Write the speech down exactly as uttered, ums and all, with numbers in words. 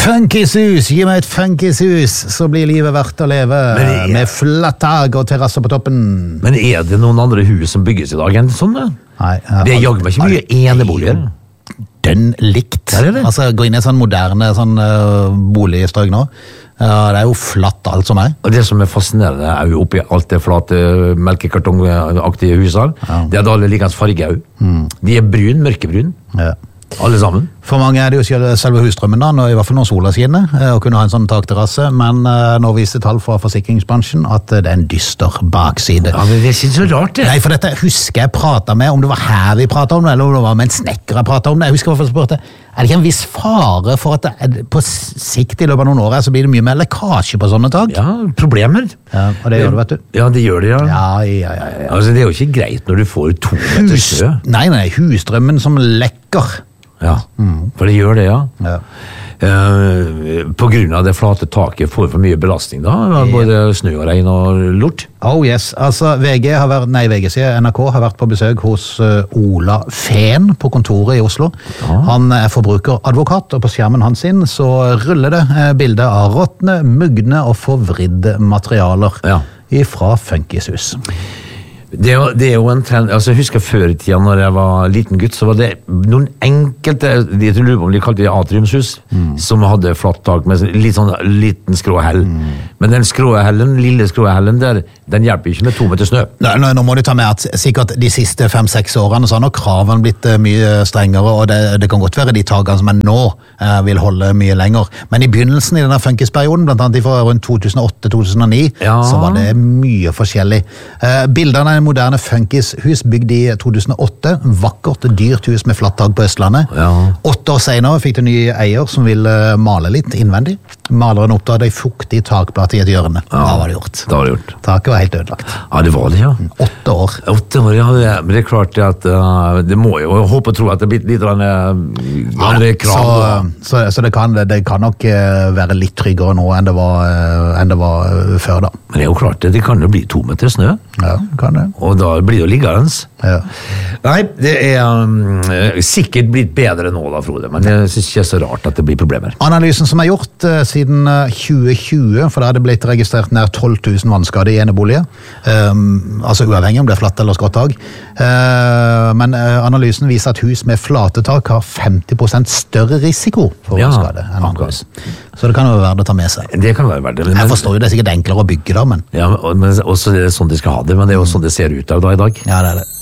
Funkieshus, gi meg et funkieshus, så blir livet verdt å leve, er, med flatt tak og terrasser på toppen. Men er det noen andre hus som bygges i dag enn sånn? Nei. Det er jaggu meg ikke mye eneboliger. Den likt. Er det det? Altså, gå inn i en sånn moderne sånn, uh, boligstrøk nå. Uh, det er jo flatt alt som er. Og det som er fascinerende er jo oppi alt det flate melkekartongaktige husene, ja. Det er da alle likens farge. Mm. De er brun, mørkebrun. Ja. Alle sammen. For mange er det jo selve husstrømmen da, i hvert fall når sola skinner, å kunne ha en sånn takterrasse, men nå viser tall fra forsikringsbransjen at det er en dyster bakside. Ja, men det synes så rart det. Nei, for dette husker jeg pratet med, om det var her vi pratet om det, eller om det var med en snekker jeg pratet om det. Jeg husker i hvert fall spørte, er det ikke en viss fare for at det, på sikt i løpet av noen år så blir det mye mer lekkasje på sånne tak? Ja, problemer. Ja, og det gjør det, vet du. Ja, det gjør det, ja. Ja, ja, ja. ja. Altså, det er jo ikke greit når du får to meter snø. Nei, nei, husstrømmen som lekker. Ja, mm. For det gjør det, ja. ja. Uh, på grunn av det flate taket får for mye belastning da, både snø og regn og lort. Oh yes, altså V G har vært, nei V G sier N R K har vært på besøk hos uh, Ola Fehn på kontoret i Oslo. Ja. Han er forbrukeradvokat, og på skjermen hans sin så ruller det uh, bilder av råtne, mugne og forvridde materialer ja. Fra Funkieshus. Det er, jo, det er jo en trend, altså jeg husker før i tiden når jeg var liten gutt, så var det noen enkelte, de lurer på om de kalte det atriumshus, mm. som hadde flatt tak med litt sånn liten skråhell. Mm. Men den skråhellen, lille skråhellen der, den hjelper ikke med to meter snø. Nei, nå, nå må du ta med at sikkert de siste fem-seks årene så har nok kravene blitt mye strengere, og det, det kan godt være de takene som er nå eh, vil holde mye lenger. Men i begynnelsen i denne funkisperioden, blant annet fra rundt to tusen åtte til to tusen ni, ja. Så var det mye forskjellig. Eh, bildene moderne funkishus bygd i to tusen åtte, vakkert dyrt hus med flatt tak på Østlandet. Ja. Åtte år senere fikk det ny eier som ville male litt innvendig. Maleren oppdaget en fuktig takplate i et hjørne. Ja. Da var det gjort. Da var det gjort. Taket var helt ødelagt. Ja, det var det, ja. Åtte år. Åtte år, ja. Men det er klart at uh, det må jo håpe og tro at det blir litt andre uh, krav. Så, så, så det, kan, det kan nok uh, være litt tryggere nå enn det var, uh, enn det var uh, før da. Men det er jo klart, det, det kan jo bli to meter snø. Ja, kan det. Og da blir det jo liggende. Ja. Nei, det er um, sikkert blitt bedre nå da, Frode, men jeg synes ikke det er så rart at det blir problemer. Analysen som er gjort uh, siden uh, tjue tjue, for da er det blitt registrert nær tolv tusen vannskader i eneboliger, um, altså uavhengig om det er flatt eller skrått tak, uh, men uh, analysen viser at hus med flate tak har femti prosent større risiko for ja, vannskade enn andre hus. Så det kan jo være det å ta med seg. Det kan være verdt det. Jeg forstår jo det er sikkert enklere å bygge da, men... Ja, men også det er sånn de skal ha det, men det er jo sånn det ser ut av da i dag. Ja, det er det.